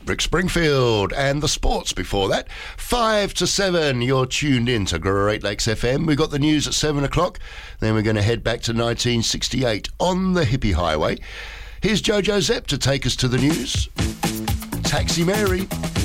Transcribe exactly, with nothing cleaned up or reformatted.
Rick Springfield, and the sports before that. Five to seven, you're tuned in to Great Lakes F M. We've got the news at seven o'clock. Then we're going to head back to nineteen sixty-eight on the Hippie Highway. Here's Jojo Zepp to take us to the news. Taxi Mary.